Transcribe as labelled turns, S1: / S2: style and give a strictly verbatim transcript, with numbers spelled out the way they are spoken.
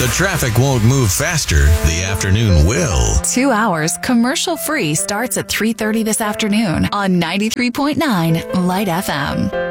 S1: The traffic won't move faster. The afternoon will.
S2: Two hours commercial free starts at three thirty this afternoon on ninety-three point nine Light F M.